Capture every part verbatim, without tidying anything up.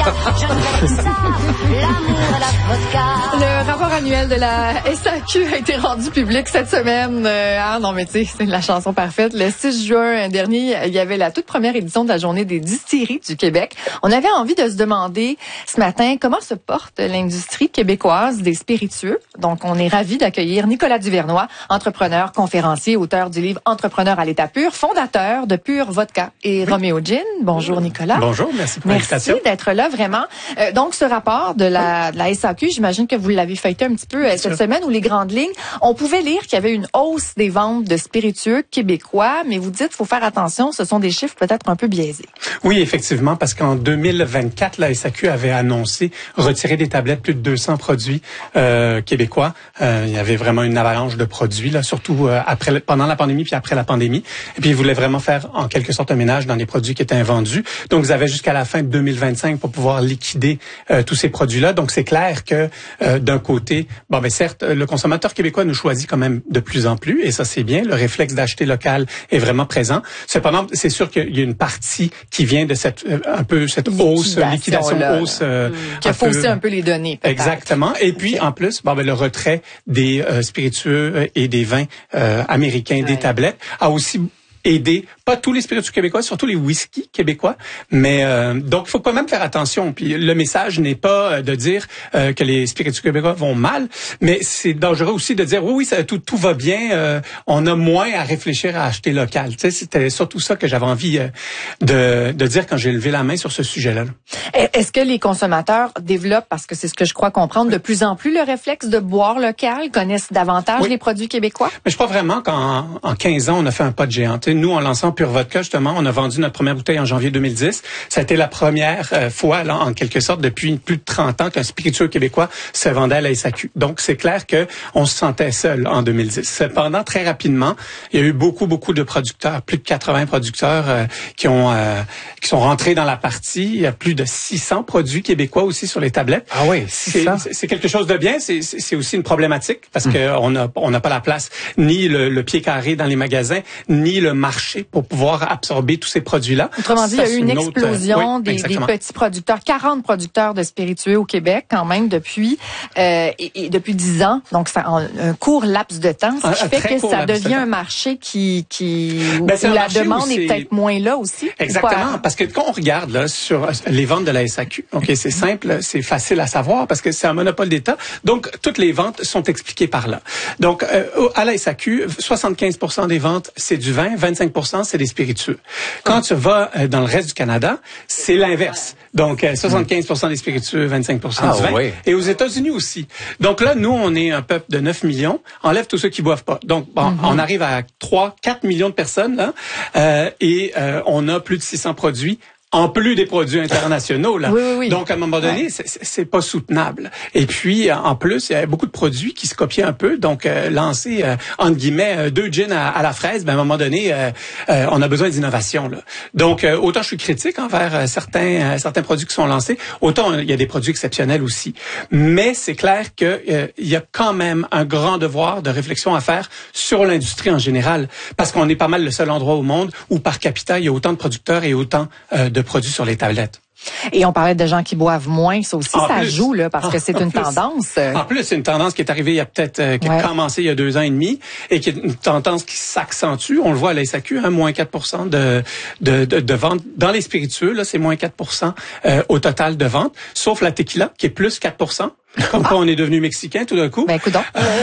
Le rapport annuel de la S A Q a été rendu public cette semaine. Euh, ah non, mais tu sais, c'est la chanson parfaite. Le six juin dernier, il y avait la toute première édition de la Journée des distilleries du Québec. On avait envie de se demander ce matin comment se porte l'industrie québécoise des spiritueux. Donc, on est ravis d'accueillir Nicolas Duvernois, entrepreneur, conférencier, auteur du livre Entrepreneur à l'état pur, fondateur de Pure Vodka et oui. Romeo Gin. Bonjour Nicolas. Bonjour, merci pour l'invitation. Merci d'être là vraiment. Euh, donc, ce rapport de la, de la S A Q, j'imagine que vous l'avez feuilleté un petit peu euh, cette semaine, où les grandes lignes, on pouvait lire qu'il y avait une hausse des ventes de spiritueux québécois, mais vous dites qu'il faut faire attention, ce sont des chiffres peut-être un peu biaisés. Oui, effectivement, parce qu'en deux mille vingt-quatre, la S A Q avait annoncé retirer des tablettes plus de deux cents produits euh, québécois. Euh, il y avait vraiment une avalanche de produits, là, surtout euh, après, pendant la pandémie puis après la pandémie. Et puis, ils voulaient vraiment faire en quelque sorte un ménage dans les produits qui étaient invendus. Donc, vous avez jusqu'à la fin de deux mille vingt-cinq pour pouvoir liquider euh, tous ces produits-là. Donc, c'est clair que euh, d'un côté, bon, ben certes, le consommateur québécois nous choisit quand même de plus en plus, et ça c'est bien. Le réflexe d'acheter local est vraiment présent. Cependant, c'est sûr qu'il y a une partie qui vient de cette euh, un peu cette hausse, liquidation, là, hausse, euh, qui a faussé un peu les données. Peut-être. Exactement. Et puis okay. en plus, bon, ben le retrait des euh, spiritueux et des vins euh, américains ouais. des tablettes a aussi aider pas tous les spiritueux québécois, surtout les whisky québécois, mais euh, donc il faut quand même faire attention. Puis le message n'est pas de dire euh, que les spiritueux québécois vont mal, mais c'est dangereux aussi de dire oui oui ça, tout tout va bien, euh, on a moins à réfléchir à acheter local. Tu sais, c'était surtout ça que j'avais envie euh, de de dire quand j'ai levé la main sur ce sujet-là. Est-ce que les consommateurs développent, parce que c'est ce que je crois comprendre, de plus en plus le réflexe de boire local, connaissent davantage oui. les produits québécois? Mais je crois vraiment qu'en en quinze ans on a fait un pas de géant. Tu sais, nous, en lançant Pure Vodka, justement, on a vendu notre première bouteille en janvier deux mille dix. Ça a été la première euh, fois, là, en quelque sorte, depuis plus de trente ans qu'un spiritueux québécois se vendait à la S A Q. Donc, c'est clair que on se sentait seul en deux mille dix. Cependant, très rapidement, il y a eu beaucoup, beaucoup de producteurs, plus de quatre-vingts producteurs euh, qui ont euh, qui sont rentrés dans la partie. Il y a plus de six cents produits québécois aussi sur les tablettes. Ah oui, c'est c'est quelque chose de bien. C'est c'est aussi une problématique parce mmh. que on a on n'a pas la place ni le, le pied carré dans les magasins, ni le marché pour pouvoir absorber tous ces produits-là. Autrement dit, ça, il y a eu une, une explosion autre, euh, oui, des, des petits producteurs, quarante producteurs de spiritueux au Québec quand même depuis euh, et, et depuis dix ans. Donc, c'est un, un court laps de temps, ce qui un, fait un que ça devient un marché qui qui ben, où la demande où est, est peut-être moins là aussi. Exactement, parce que quand on regarde là sur les ventes de la S A Q, ok, c'est simple, c'est facile à savoir parce que c'est un monopole d'État. Donc, toutes les ventes sont expliquées par là. Donc, euh, à la S A Q, soixante-quinze pour cent des ventes c'est du vin, vingt-cinq pour cent c'est des spiritueux. Quand tu vas euh, dans le reste du Canada, c'est l'inverse. Donc, euh, soixante-quinze pour cent des spiritueux, vingt-cinq pour cent ah, du vin. Oui. Et aux États-Unis aussi. Donc là, nous, on est un peuple de neuf millions. Enlève tous ceux qui boivent pas. Donc, bon, mm-hmm. on arrive à trois, quatre millions de personnes, là. Euh, et euh, on a plus de six cents produits. En plus des produits internationaux, là. Oui, oui, oui. Donc, à un moment donné, ouais. c'est, c'est pas soutenable. Et puis, en plus, il y a beaucoup de produits qui se copiaient un peu. Donc, euh, lancer, euh, entre guillemets, deux gins à, à la fraise, ben, à un moment donné, euh, euh, on a besoin d'innovation, là. Donc, euh, autant je suis critique envers euh, certains, euh, certains produits qui sont lancés, autant il y a des produits exceptionnels aussi. Mais c'est clair que euh, il y a quand même un grand devoir de réflexion à faire sur l'industrie en général. Parce qu'on est pas mal le seul endroit au monde où, par capita, il y a autant de producteurs et autant euh, de de produits sur les tablettes. Et on parlait de gens qui boivent moins, ça aussi, en ça plus, joue, là, parce en, que c'est une plus, tendance. En plus, c'est une tendance qui est arrivée il y a peut-être, euh, qui ouais. a commencé il y a deux ans et demi, et qui est une tendance qui s'accentue. On le voit à la S A Q, hein, moins quatre pour cent de, de, de, de ventes. Dans les spiritueux, là, c'est moins quatre pour cent euh, au total de ventes, sauf la tequila, qui est plus quatre pour cent. Comme quoi on est devenu mexicain tout d'un coup. Ben, écoute donc.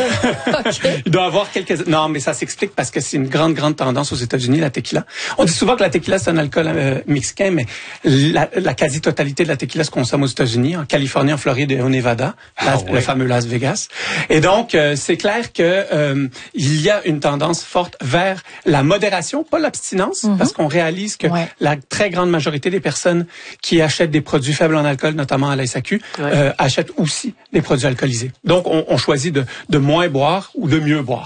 Okay. Il doit y avoir quelques... Non, mais ça s'explique parce que c'est une grande, grande tendance aux États-Unis, la tequila. On dit souvent que la tequila, c'est un alcool euh, mexicain, mais la, la quasi-totalité de la tequila se consomme aux États-Unis, en Californie, en Floride et au Nevada, ah, la, oui. le fameux Las Vegas. Et donc, euh, c'est clair que euh, il y a une tendance forte vers la modération, pas l'abstinence, mm-hmm. parce qu'on réalise que ouais. la très grande majorité des personnes qui achètent des produits faibles en alcool, notamment à la S A Q, ouais. euh, achètent aussi des produits alcoolisés. Donc, on, on choisit de, de moins boire ou de mieux boire.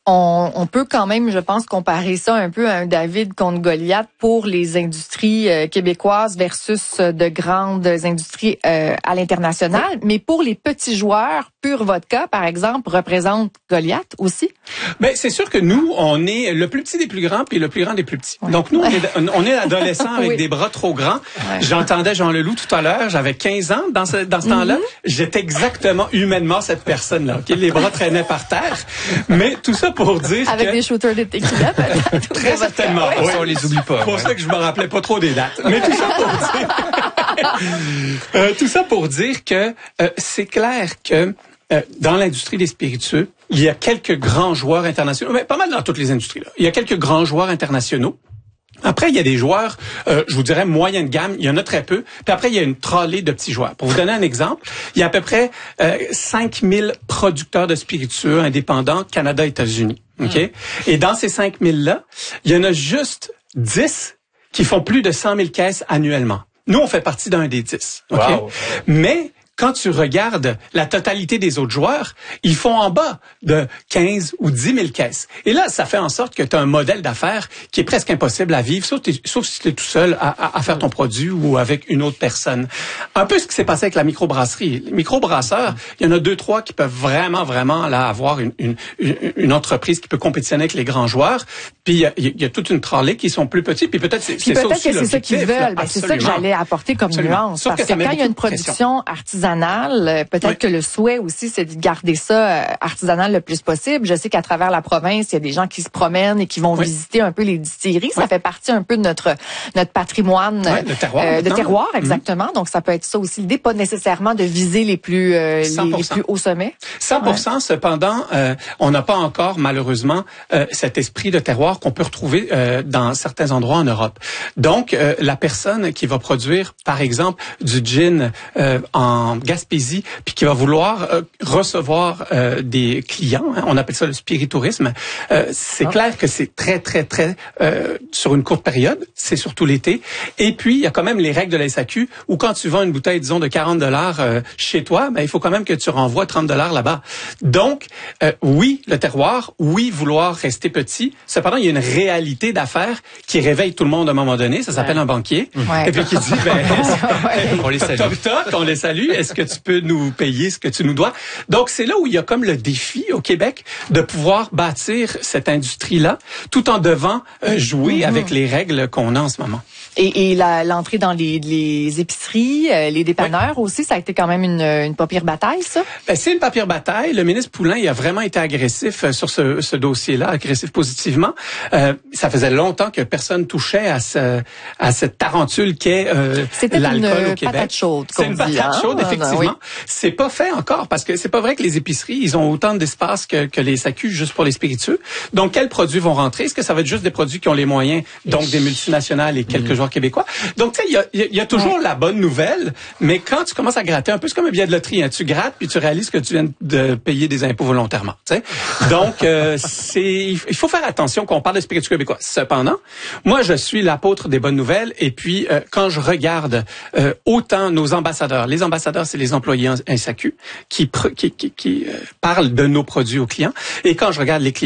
On, on peut quand même, je pense, comparer ça un peu à un David contre Goliath pour les industries euh, québécoises versus euh, de grandes industries euh, à l'international. Oui. Mais pour les petits joueurs, Pure Vodka, par exemple, représente Goliath aussi? Ben c'est sûr que nous, on est le plus petit des plus grands puis le plus grand des plus petits. Ouais. Donc nous, on est, on est adolescents avec oui. des bras trop grands. Ouais. J'entendais Jean Leloup tout à l'heure. J'avais quinze ans dans ce, dans ce mm-hmm. temps-là. J'étais exactement humainement cette personne-là. Okay? Les bras traînaient par terre. Mais tout ça pour dire avec que... des shooters de tequila, peut-être. Très certainement. Ouais. Ouais. On les oublie pas. C'est pour ouais. ça que je me rappelais pas trop des dates. Mais tout ça pour dire... euh, tout ça pour dire que euh, c'est clair que euh, dans l'industrie des spiritueux, il y a quelques grands joueurs internationaux, mais pas mal dans toutes les industries. Là. Il y a quelques grands joueurs internationaux. Après, il y a des joueurs, euh, je vous dirais, moyenne gamme. Il y en a très peu. Puis après, il y a une trolley de petits joueurs. Pour vous donner un exemple, il y a à peu près euh, cinq mille producteurs de spiritueux indépendants Canada, États-Unis. OK? Mm. Et dans ces cinq mille-là, il y en a juste dix qui font plus de cent mille caisses annuellement. Nous, on fait partie d'un des dix. OK? Wow. Mais... quand tu regardes la totalité des autres joueurs, ils font en bas de quinze ou dix mille caisses. Et là, ça fait en sorte que tu as un modèle d'affaires qui est presque impossible à vivre, sauf, sauf si tu es tout seul à, à, à faire ton produit ou avec une autre personne. Un peu ce qui s'est passé avec la microbrasserie. Les microbrasseurs, il y en a deux, trois qui peuvent vraiment, vraiment là avoir une, une, une entreprise qui peut compétitionner avec les grands joueurs. Puis il y a, il y a toute une trolley qui sont plus petits. Puis peut-être c'est, c'est peut-être ça aussi que c'est ça qu'ils veulent. Ben, c'est ça que j'allais apporter comme Absolument. nuance. Sauf parce que, que quand il y a une production artisanale, peut-être oui. que le souhait aussi, c'est de garder ça artisanal le plus possible. Je sais qu'à travers la province, il y a des gens qui se promènent et qui vont oui. visiter un peu les distilleries. Oui. Ça fait partie un peu de notre notre patrimoine oui, de terroir, euh, de terroir exactement. Mm-hmm. Donc, ça peut être ça aussi. L'idée, pas nécessairement de viser les plus euh, les, les plus hauts sommets. cent pour cent. Ouais. Cependant, euh, on n'a pas encore, malheureusement, euh, cet esprit de terroir qu'on peut retrouver euh, dans certains endroits en Europe. Donc, euh, la personne qui va produire, par exemple, du gin euh, en Gaspésie, puis qui va vouloir euh, recevoir euh, des clients, hein, on appelle ça le spiritourisme, euh, c'est ah. clair que c'est très, très, très euh, sur une courte période, c'est surtout l'été. Et puis, il y a quand même les règles de la S A Q, où quand tu vends une bouteille, disons, de quarante dollars euh, chez toi, ben, il faut quand même que tu renvoies trente dollars là-bas. Donc, euh, oui, le terroir, oui, vouloir rester petit. Cependant, il y a une réalité d'affaires qui réveille tout le monde à un moment donné. Ça s'appelle ouais. un banquier. Ouais. Et puis qui dit, ben, ouais. on les salue. Toc, toc, on les salue. Est-ce que tu peux nous payer ce que tu nous dois? Donc, c'est là où il y a comme le défi au Québec de pouvoir bâtir cette industrie-là tout en devant euh, jouer mm-hmm. avec les règles qu'on a en ce moment. Et, et la, l'entrée dans les, les épiceries, euh, les dépanneurs oui. aussi, ça a été quand même une, une pas pire bataille, ça? Ben, c'est une pas pire bataille. Le ministre Poulin, il a vraiment été agressif sur ce, ce dossier-là, agressif positivement. Euh, ça faisait longtemps que personne touchait à, ce, à cette tarentule qu'est euh, l'alcool au Québec. C'était une patate chaude, C'est une patate hein? chaude, effectivement. Oui. C'est pas fait encore, parce que c'est pas vrai que les épiceries, ils ont autant d'espace que, que les S A Q juste pour les spiritueux. Donc, quels produits vont rentrer? Est-ce que ça va être juste des produits qui ont les moyens, donc des multinationales et quelques mmh. joueurs québécois? Donc, tu sais, il y a, y a toujours ouais. la bonne nouvelle, mais quand tu commences à gratter, un peu c'est comme un billet de loterie, hein, tu grattes puis tu réalises que tu viens de payer des impôts volontairement. Tu sais, donc euh, c'est il faut faire attention quand on parle de spiritueux québécois. Cependant, moi je suis l'apôtre des bonnes nouvelles et puis euh, quand je regarde euh, autant nos ambassadeurs, les ambassadeurs c'est les employés en S A Q qui qui qui, qui euh, parlent de nos produits aux clients et quand je regarde les clients